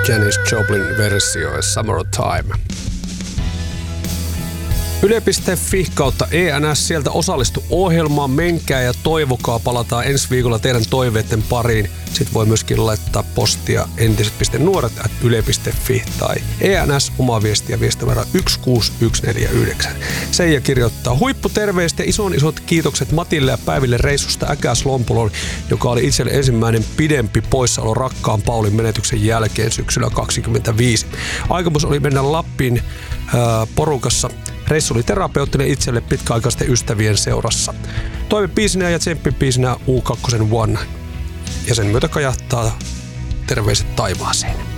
Janis Joplin versio Summertime. Yle.fi kautta ENS, sieltä osallistu ohjelmaan, menkää ja toivokaa, palataan ensi viikolla teidän toiveiden pariin. Sitten voi myöskin laittaa postia entiset.nuoret@yle.fi tai ENS oma viestiä viestinumero 16149. Seija kirjoittaa huipputerveistä ja isot kiitokset Matille ja Päiville reissusta Äkäslompoloon, joka oli itselle ensimmäinen pidempi poissaolo rakkaan Paulin menetyksen jälkeen syksyllä 2025. Aikomus oli mennä Lappiin porukassa. Reissu oli terapeuttinen itselle pitkäaikaisten ystävien seurassa. Toivebiisinä ja tsemppibiisinä U2 One. Ja sen myötä kajahtaa terveiset taivaaseen.